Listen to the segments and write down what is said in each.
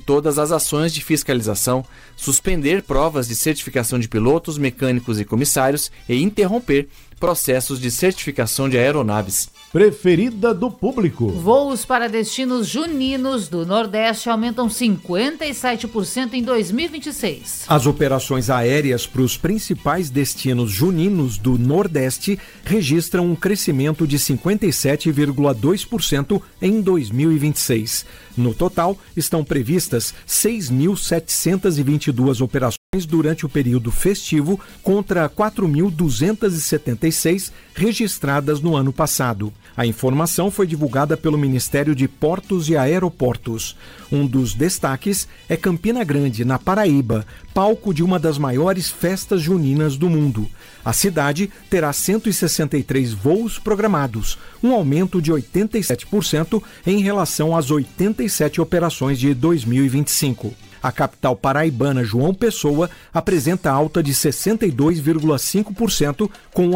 todas as ações de fiscalização, suspender provas de certificação de pilotos, mecânicos e comissários e interromper processos de certificação de aeronaves. Preferida do público. Voos para destinos juninos do Nordeste aumentam 57% em 2026. As operações aéreas para os principais destinos juninos do Nordeste registram um crescimento de 57,2% em 2026. No total, estão previstas 6.722 operações durante o período festivo, contra 4.276 registradas no ano passado. A informação foi divulgada pelo Ministério de Portos e Aeroportos. Um dos destaques é Campina Grande, na Paraíba, palco de uma das maiores festas juninas do mundo. A cidade terá 163 voos programados, um aumento de 87% em relação às 87 operações de 2025. A capital paraibana, João Pessoa, apresenta alta de 62,5%, com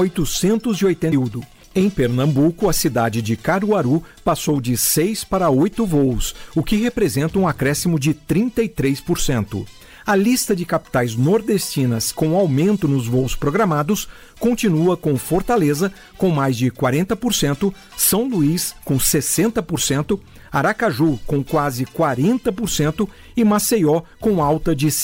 880. Em Pernambuco, a cidade de Caruaru passou de 6 para 8 voos, o que representa um acréscimo de 33%. A lista de capitais nordestinas com aumento nos voos programados continua com Fortaleza, com mais de 40%, São Luís, com 60%, Aracaju, com quase 40% e Maceió, com alta de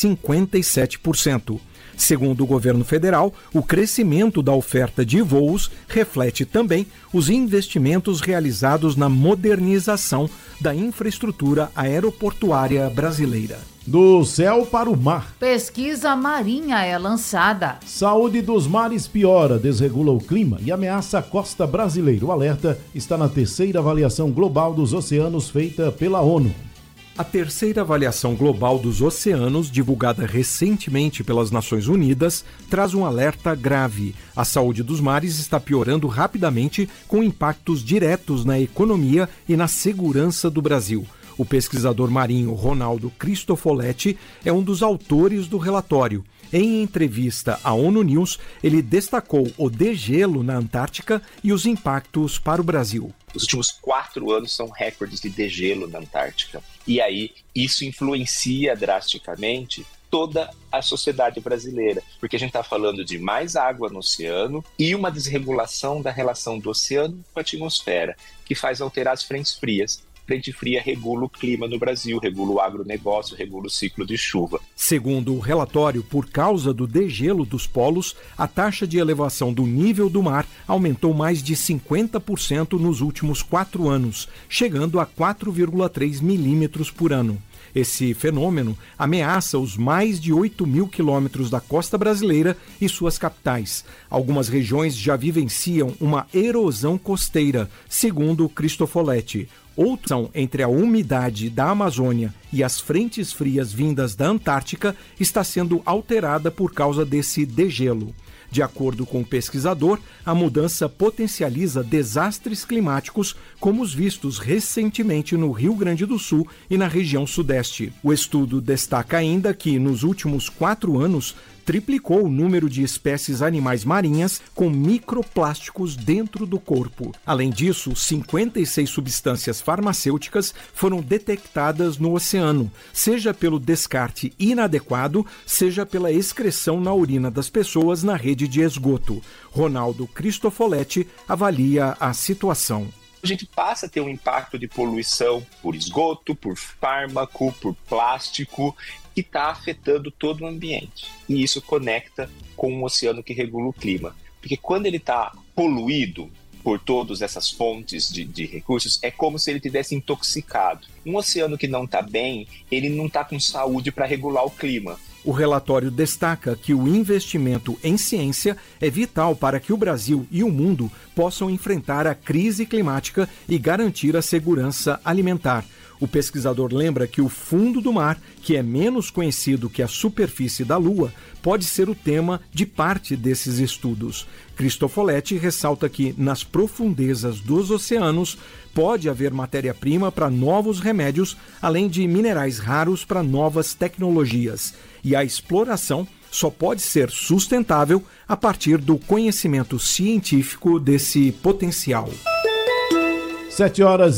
57%. Segundo o governo federal, o crescimento da oferta de voos reflete também os investimentos realizados na modernização da infraestrutura aeroportuária brasileira. Do céu para o mar. Pesquisa marinha é lançada. Saúde dos mares piora, desregula o clima e ameaça a costa brasileira. O alerta está na terceira avaliação global dos oceanos feita pela ONU. A terceira avaliação global dos oceanos, divulgada recentemente pelas Nações Unidas, traz um alerta grave. A saúde dos mares está piorando rapidamente, com impactos diretos na economia e na segurança do Brasil. O pesquisador marinho Ronaldo Cristofoletti é um dos autores do relatório. Em entrevista à ONU News, ele destacou o degelo na Antártica e os impactos para o Brasil. Os últimos 4 anos são recordes de degelo na Antártica. E aí, isso influencia drasticamente toda a sociedade brasileira, porque a gente está falando de mais água no oceano e uma desregulação da relação do oceano com a atmosfera, que faz alterar as frentes frias. Frente fria regula o clima no Brasil, regula o agronegócio, regula o ciclo de chuva. Segundo o relatório, por causa do degelo dos polos, a taxa de elevação do nível do mar aumentou mais de 50% nos últimos 4 anos, chegando a 4,3 milímetros por ano. Esse fenômeno ameaça os mais de 8.000 quilômetros da costa brasileira e suas capitais. Algumas regiões já vivenciam uma erosão costeira, segundo Cristofoletti. Outra são entre a umidade da Amazônia e as frentes frias vindas da Antártica está sendo alterada por causa desse degelo. De acordo com o pesquisador, a mudança potencializa desastres climáticos como os vistos recentemente no Rio Grande do Sul e na região sudeste. O estudo destaca ainda que, nos últimos 4 anos, triplicou o número de espécies animais marinhas com microplásticos dentro do corpo. Além disso, 56 substâncias farmacêuticas foram detectadas no oceano, seja pelo descarte inadequado, seja pela excreção na urina das pessoas na rede de esgoto. Ronaldo Cristofoletti avalia a situação. A gente passa a ter um impacto de poluição por esgoto, por fármaco, por plástico, que está afetando todo o ambiente. E isso conecta com o oceano que regula o clima. Porque quando ele está poluído por todas essas fontes de recursos, é como se ele tivesse intoxicado. Um oceano que não está bem, ele não está com saúde para regular o clima. O relatório destaca que o investimento em ciência é vital para que o Brasil e o mundo possam enfrentar a crise climática e garantir a segurança alimentar. O pesquisador lembra que o fundo do mar, que é menos conhecido que a superfície da Lua, pode ser o tema de parte desses estudos. Cristofoletti ressalta que, nas profundezas dos oceanos, pode haver matéria-prima para novos remédios, além de minerais raros para novas tecnologias. E a exploração só pode ser sustentável a partir do conhecimento científico desse potencial. 7h.